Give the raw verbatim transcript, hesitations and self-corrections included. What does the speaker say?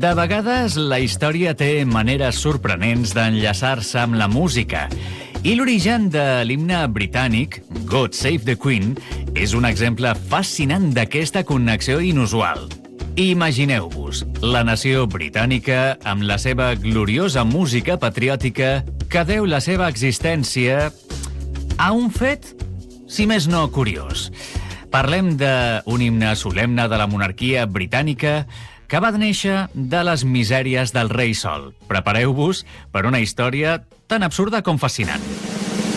De vegades, la història té maneres sorprenents d'enllaçar-se amb la música. I l'origen de l'himne britànic, God Save the Queen, és un exemple fascinant d'aquesta connexió inusual. Imagineu-vos la nació britànica amb la seva gloriosa música patriòtica que deu la seva existència a un fet, si més no curiós. Parlem d'un himne solemne de la monarquia britànica que va néixer de les misèries del rei Sol. Prepareu-vos per una història tan absurda com fascinant.